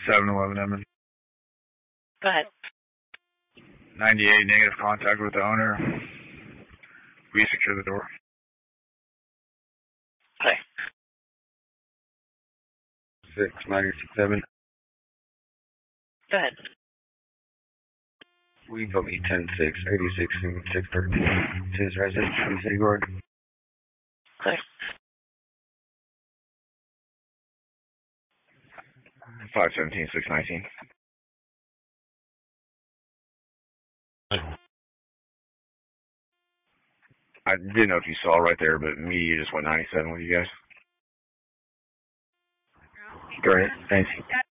711 Edmond. Go ahead. 98, negative contact with the owner. We secure the door. Okay. 697. Go ahead. We book 10-6, 86, 613. To his residence in City Court. Okay. 517, 619. I didn't know if you saw right there, but me just went 97 with you guys. Great, thanks.